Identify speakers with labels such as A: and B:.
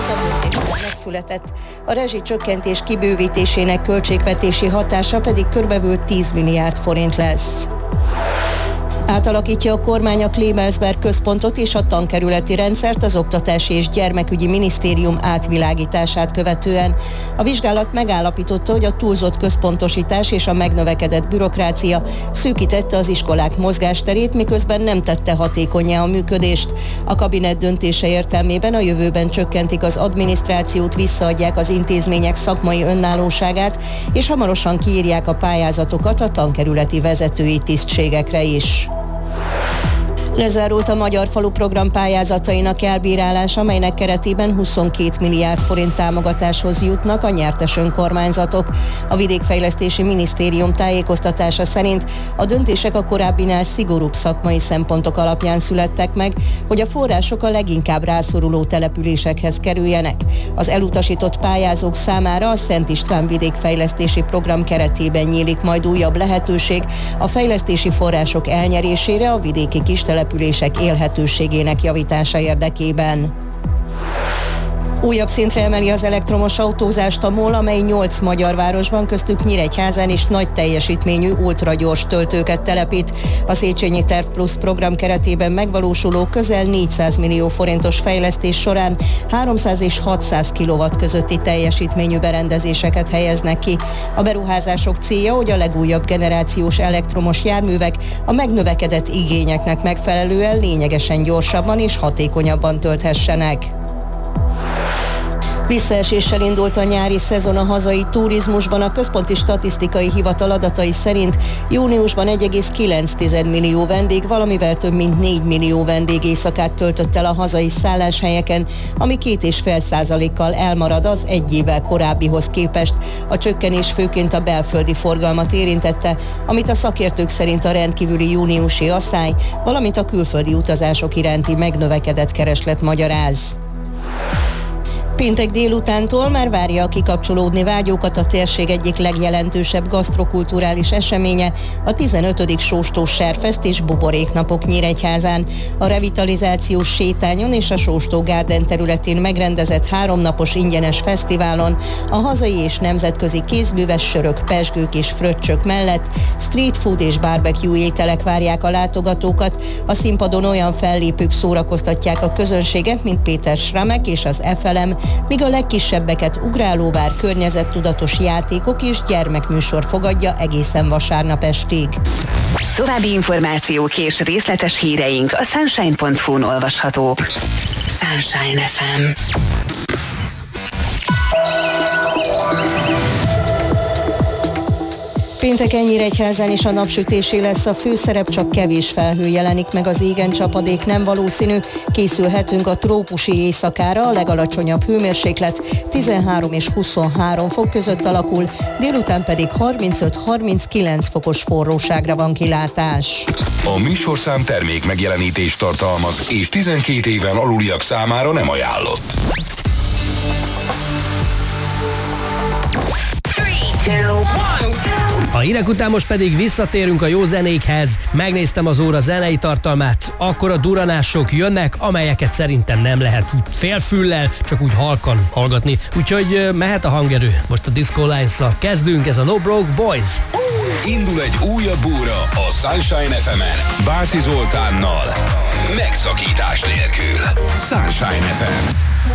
A: A döntés megszületett. A rezsicsökkentés kibővítésének költségvetési hatása pedig körülbelül 10 milliárd forint lesz. Átalakítja a kormány a Klebersberg központot és a tankerületi rendszert az Oktatási és Gyermekügyi Minisztérium átvilágítását követően. A vizsgálat megállapította, hogy a túlzott központosítás és a megnövekedett bürokrácia szűkítette az iskolák mozgásterét, miközben nem tette hatékonnyá a működést. A kabinet döntése értelmében a jövőben csökkentik az adminisztrációt, visszaadják az intézmények szakmai önállóságát, és hamarosan kiírják a pályázatokat a tankerületi vezetői tisztségekre is. Lezárult a Magyar Falu program pályázatainak elbírálása, amelynek keretében 22 milliárd forint támogatáshoz jutnak a nyertes önkormányzatok. A Vidékfejlesztési Minisztérium tájékoztatása szerint a döntések a korábbinál szigorúbb szakmai szempontok alapján születtek meg, hogy a források a leginkább rászoruló településekhez kerüljenek. Az elutasított pályázók számára a Szent István vidékfejlesztési program keretében nyílik majd újabb lehetőség a fejlesztési források elnyerésére a vidéki kistelepülések élhetőségének javítása érdekében. Újabb szintre emeli az elektromos autózást a MOL, amely 8 magyar városban, köztük Nyíregyházán is nagy teljesítményű ultragyors töltőket telepít. A Széchenyi Terv Plus program keretében megvalósuló közel 400 millió forintos fejlesztés során 300 és 600 kW közötti teljesítményű berendezéseket helyeznek ki. A beruházások célja, hogy a legújabb generációs elektromos járművek a megnövekedett igényeknek megfelelően lényegesen gyorsabban és hatékonyabban tölthessenek. Visszaeséssel indult a nyári szezon a hazai turizmusban. A Központi Statisztikai Hivatal adatai szerint júniusban 1,9 millió vendég, valamivel több mint 4 millió vendég éjszakát töltött el a hazai szálláshelyeken, ami 2,5%-kal elmarad az egy évvel korábbihoz képest. A csökkenés főként a belföldi forgalmat érintette, amit a szakértők szerint a rendkívüli júniusi asszály, valamint a külföldi utazások iránti megnövekedett kereslet magyaráz. Péntek délutántól már várja a kikapcsolódni vágyókat a térség egyik legjelentősebb gasztrokulturális eseménye, a 15. Sóstó Serfest és Buboréknapok Nyíregyházán. A revitalizációs sétányon és a Sóstó Garden területén megrendezett 3 napos ingyenes fesztiválon a hazai és nemzetközi kézműves sörök, pezsgők és fröccsök mellett street food és barbecue ételek várják a látogatókat. A színpadon olyan fellépők szórakoztatják a közönséget, mint Péter Schramek és az FLM, míg a legkisebbeket ugrálóvár, környezettudatos játékok és gyermekműsor fogadja egészen vasárnap estig.
B: További információk és részletes híreink a sunshine.hu-n olvashatók. Sunshine FM.
A: Pénteken Nyíregyházán is a napsütésé lesz a főszerep, csak kevés felhő jelenik meg az égen, csapadék nem valószínű. Készülhetünk a trópusi éjszakára, a legalacsonyabb hőmérséklet 13 és 23 fok között alakul, délután pedig 35-39 fokos forróságra van kilátás.
C: A műsorszám termék megjelenítést tartalmaz, és 12 éven aluliak számára nem ajánlott.
D: 3, 2, 1,
E: A hírek után most pedig visszatérünk a jó zenékhez. Megnéztem az óra zenei tartalmát, akkor a duranások jönnek, amelyeket szerintem nem lehet úgy félfüllel, csak úgy halkan hallgatni. Úgyhogy mehet a hangerő. Most a Disco Lines-szal kezdünk, ez a No Broke Boys.
C: Indul egy újabb óra a Sunshine FM-en, Váci Zoltánnal, megszakítás nélkül. Sunshine FM.